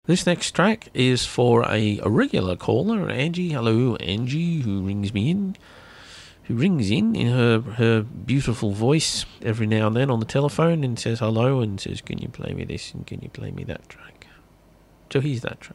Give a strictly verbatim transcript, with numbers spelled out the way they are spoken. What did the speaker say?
This next track is for a, a regular caller, Angie. Hello, Angie, who rings me in. Who rings in in her, her beautiful voice every now and then on the telephone and says hello and says, can you play me this and can you play me that track? So here's that track.